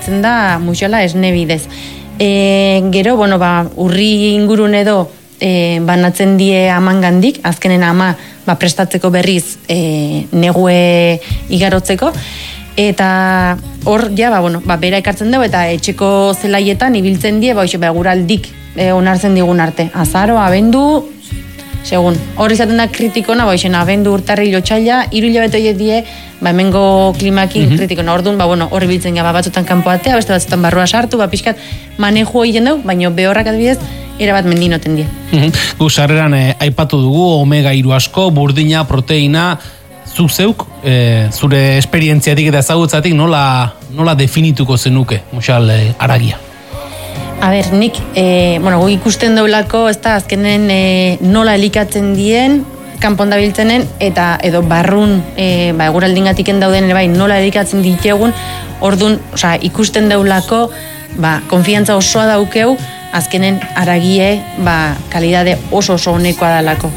da muxola esne bidez. Gero, urri ingurun edo banatzen die amangandik, azkenen ama prestatzeko berriz negue igarotzeko, eta hor, bera ekartzen dugu, eta etxeko zelaietan ibiltzen die, guraldik onartzen digun arte. Azaro, abendu, segun, hor izaten da kritikona, abendu, urtarri, lotxaila, 3 hilabete horiek die, hemengo klimakin kritikona. Orduan, hor ibiltzen gara, batzutan kanpoatea, beste batzutan barrua sartu, pixkat manejo egiten dugu, baina behorrak adibidez, erabat mendinoten die. Gu sarreran aipatu dugu, omega-3 asko, burdina, proteina, zuk zeuk, zure esperientziatik eta ezagutzatik nola definituko zenuke, muxal, aragia? A ber, nik, gu ikusten daulako, ez da, azkenen nola elikatzen dien, kanpon dabiltzenen, eta edo barrun, eguraldingatiken dauden ere bai, nola elikatzen ditegun, orduan, ikusten daulako, konfiantza osoa daukeu, azkenen aragie, kalidade oso honekoa dalako.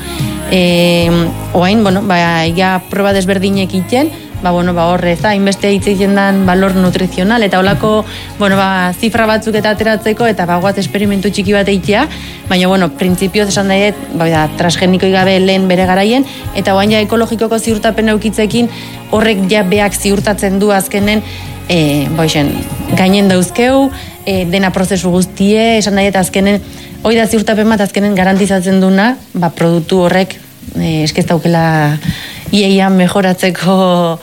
Oain, ja proba desberdinek iten, horre, inbeste hitz egiten dan balor nutrizional, eta holako, zifra batzuk eta ateratzeko, eta guaz esperimentu txiki bat eitea, baina, printzipioz esan daiet, transgeniko igabe lehen bere garaien, eta oain ja ekologikoko ziurtapen eukitzekin, horrek ja beak ziurtatzen du azkenen, gainen dauzkeu, dena prozesu guztie, esan daiet azkenen, hoi da ziurtapen bat azkenen garantizatzen duna, produktu horrek, eskez daukela ieian mejoratzeko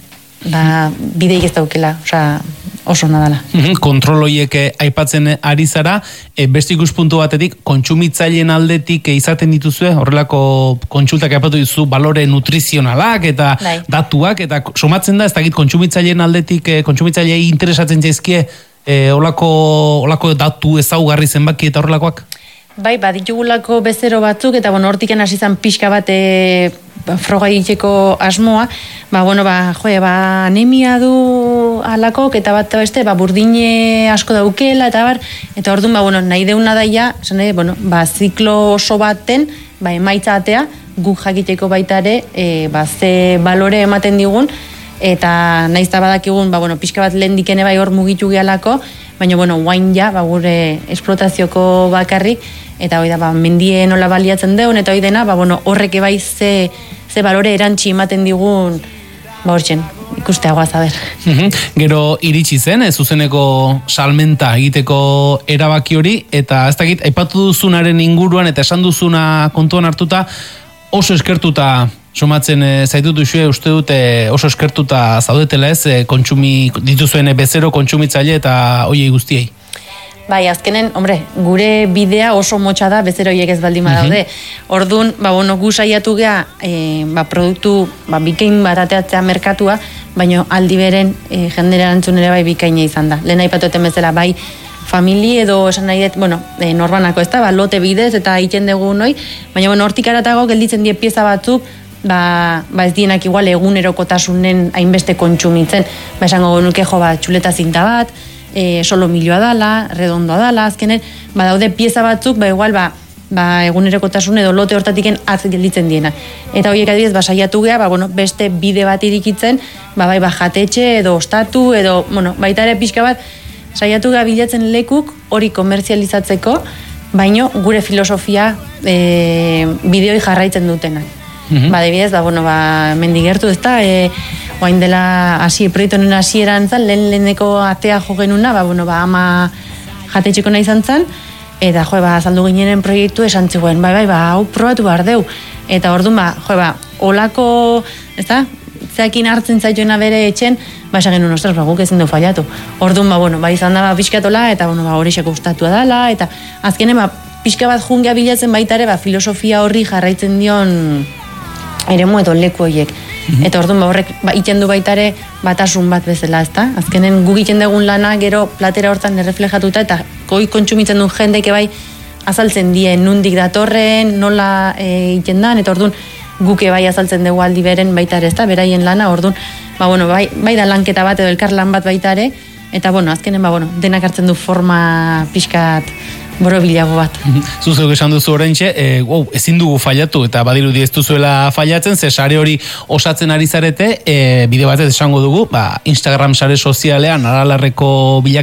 bideik ez daukela, oso nadala. Kontroloiek aipatzen ari zara, beste ikuspuntu batetik, kontsumitzaileen aldetik izaten dituzue, horrelako kontsultak aipatu dizu, balore nutrizionalak eta datuak, eta somatzen da, ez dakit kontsumitzaileen aldetik, kontsumitzailei interesatzen jaizkie, holako datu ezaugarri zenbaki eta horrelakoak? Bai, ditugulako bezero batzuk, eta hortiken hasi zan pixka bat froga egiteko asmoa, anemia du alakok, eta bat beste, burdine asko daukela, eta orduan, nahi deuna daia, ziklo oso baten, emaitza atea, guk jakiteko baita ere, ze balore ematen digun, eta nahiz da badakigun, pixka bat lehen dikene hor mugitu gehalako, baina, guain ja, gure esplotazioko bakarrik, eta hoi da, mendie nola baliatzen deun, eta hoi dena, horrek ebai ze balore erantzi ematen digun, hortzen, ikusteagoaz, aber. Gero iritsi zen, zuzeneko salmenta egiteko erabaki hori, eta ez dakit, aipatu duzunaren inguruan, eta esan duzuna kontuan hartuta, oso eskertuta somatzen zaitutu xue, uste dute oso eskertuta zaudetela ez, dituzuen bezero kontsumitzaile eta hoiei guztiei. Bai, azkenen, gure bidea oso motxa da, bezero horiek ez baldin badaude. Orduan, gu saiatu gea, produktu bikain bat ateatzea merkatua, baina aldi beren jendera erantzun ere bai bikaina izan da. Lehen aipatu eten bezala, bai, famili edo esan nahi dut, norbanako ez da, lote bidez eta egiten dugu noi, baina hortik aratago gelditzen die pieza batzuk, ez dienak igual egunerokotasunen hainbeste kontsumitzen, esango nuke txuleta zinta bat, solo milioa dala, redondoa dala, azkenen, daude pieza batzuk, igual, egunerokotasun edo lote hortatiken atz gelditzen diena. Eta horiek adibidez, saiatu gea, beste bide bat irikitzen, jatetxe edo ostatu, edo, baita ere pixka bat, saiatu gea bilatzen lekuk hori komerzializatzeko, baino gure filosofia bideoi jarraitzen dutenak. Adibidez, mendigertu ez da, oain dela proiektonen hasieran zan, leheneko atea jo genuna, ama jatetxeko nahi izan zan, eta azaldu ginenen proiektu esan ziguen, hau probatu behar deu. Eta orduan, olako, ez da, zeakin hartzen zaituena bere etxen, esan genuen, ostras, guk ezin du fallatu. Orduan, izan da pixkatola, eta hori xeko gustatu adala, eta azkenen, pixka bat jungea bilatzen baita ere, filosofia horri jarraitzen dion eremu edo leku horiek. Eta orduan horrek iten du baita ere batasun bat bezala, ezta? Azkenen guk iten dugun lana gero platera hortan erreflejatuta eta goi kontsumitzen duen jendeike bai azaltzen die nundik datorren, nola iten dan, eta orduan guke bai azaltzen dugu aldi beren baita ere, ezta? Beraien lana, orduan, bai da lanketa bat edo elkar lan bat baita ere, eta azkenen denak hartzen du forma pixkat borobilago bat. Zuzuk esan duzu oraintxe, ezin dugu fallatu, eta badirudi ez duzuela fallatzen, ze sare hori osatzen ari zarete, bide batez esango dugu, Instagram sare sozialean, Aralarreko bilak